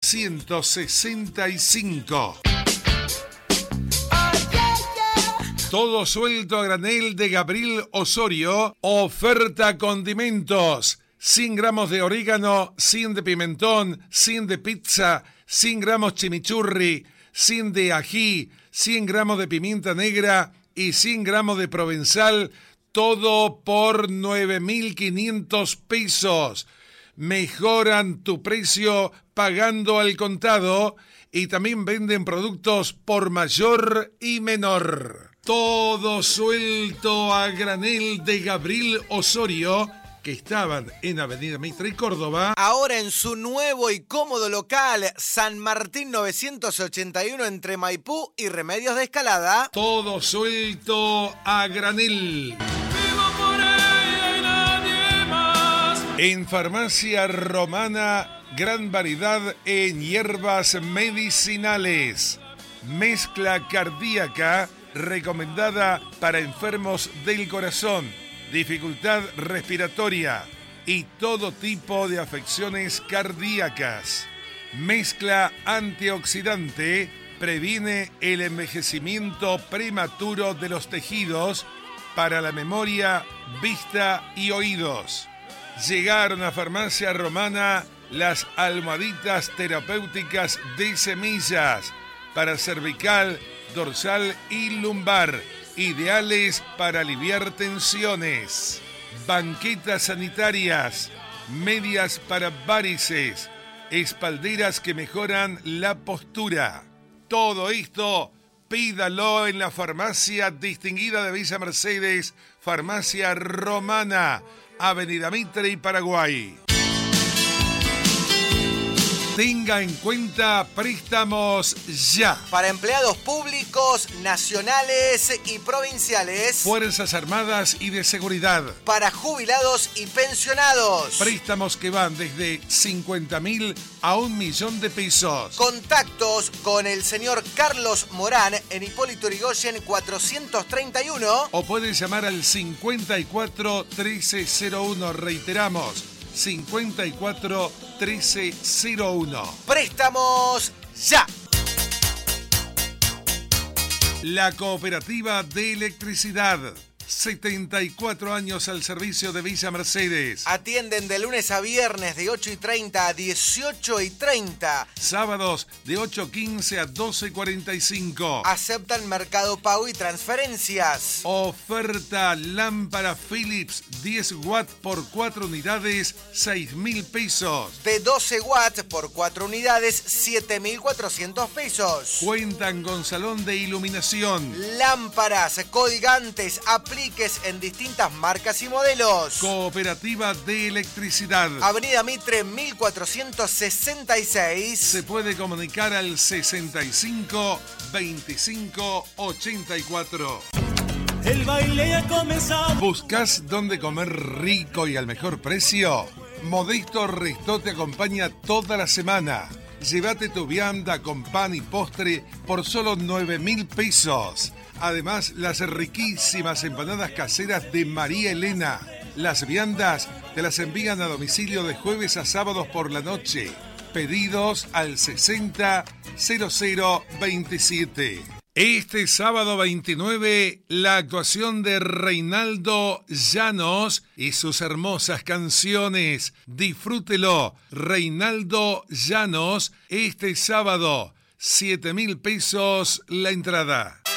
165. Todo suelto a granel de Gabriel Osorio. Oferta condimentos. 100 gramos de orégano, 100 de pimentón, 100 de pizza, 100 gramos chimichurri, 100 de ají, 100 gramos de pimienta negra y 100 gramos de provenzal. Todo por 9.500 pesos. Mejoran tu precio pagando al contado y también venden productos por mayor y menor. Todo suelto a granel de Gabriel Osorio, que estaban en Avenida Mitre y Córdoba. Ahora en su nuevo y cómodo local, San Martín 981 entre Maipú y Remedios de Escalada. Todo suelto a granel. En Farmacia Romana, gran variedad en hierbas medicinales. Mezcla cardíaca recomendada para enfermos del corazón, dificultad respiratoria y todo tipo de afecciones cardíacas. Mezcla antioxidante previene el envejecimiento prematuro de los tejidos para la memoria, vista y oídos. Llegaron a Farmacia Romana las almohaditas terapéuticas de semillas para cervical, dorsal y lumbar, ideales para aliviar tensiones. Banquetas sanitarias, medias para varices, espalderas que mejoran la postura. Todo esto pídalo en la farmacia distinguida de Villa Mercedes, Farmacia Romana, Avenida Mitre y Paraguay. Tenga en cuenta préstamos ya. Para empleados públicos, nacionales y provinciales. Fuerzas Armadas y de Seguridad. Para jubilados y pensionados. Préstamos que van desde 50.000 a 1.000.000 de pesos. Contactos con el señor Carlos Morán en Hipólito Yrigoyen 431. O puede llamar al 54 1301. Reiteramos, 54 1301. Préstamos ya. La Cooperativa de Electricidad. 74 años al servicio de Villa Mercedes. Atienden de lunes a viernes de 8:30 a 18:30. Sábados de 8:15 a 12:45. Aceptan Mercado Pago y transferencias. Oferta lámpara Philips 10 watts por 4 unidades, 6.000 pesos. De 12 watts por 4 unidades, 7.400 pesos. Cuentan con salón de iluminación. Lámparas, codigantes, apliques en distintas marcas y modelos. Cooperativa de Electricidad. Avenida Mitre 1466. Se puede comunicar al 65 25 84. El baile ha comenzado. ¿Buscas dónde comer rico y al mejor precio? Modesto Restó te acompaña toda la semana. Llévate tu vianda con pan y postre por solo 9.000 pesos. Además, las riquísimas empanadas caseras de María Elena. Las viandas te las envían a domicilio de jueves a sábados por la noche. Pedidos al 60 00 27. Este sábado 29, la actuación de Reinaldo Llanos y sus hermosas canciones. Disfrútelo. Reinaldo Llanos, este sábado, 7.000 pesos la entrada.